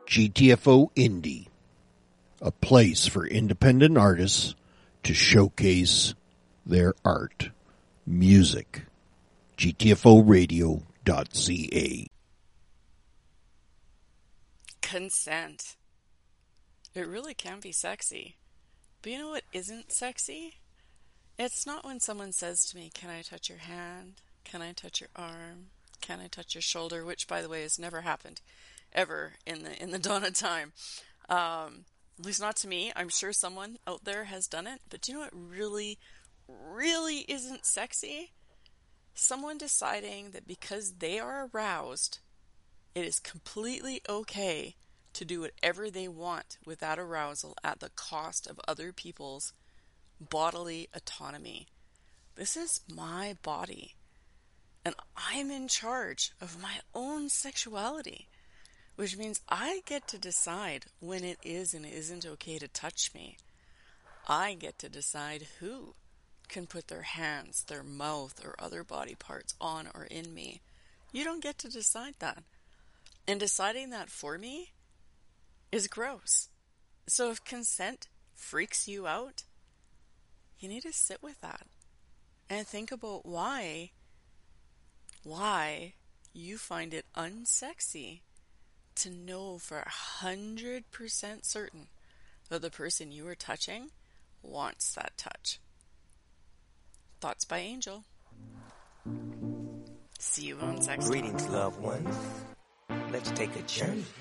GTFO Indie, a place for independent artists to showcase their art. Music. GTFOradio.ca. Consent. It really can be sexy. But you know what isn't sexy? It's not when someone says to me, "Can I touch your hand? Can I touch your arm? Can I touch your shoulder?" Which, by the way, has never happened ever in the dawn of time. At least not to me. I'm sure someone out there has done it. But do you know what really, really isn't sexy? Someone deciding that because they are aroused, it is completely okay to do whatever they want with that arousal at the cost of other people's bodily autonomy. This is my body, and I'm in charge of my own sexuality, which means I get to decide when it is and isn't okay to touch me. I get to decide who can put their hands, their mouth, or other body parts on or in me. You don't get to decide that. And deciding that for me is gross. So if consent freaks you out, you need to sit with that and think about why you find it unsexy to know for 100% certain that the person you are touching wants that touch. Thoughts by Angel. See you on Sex Talk. Greetings, loved ones. Let's take a journey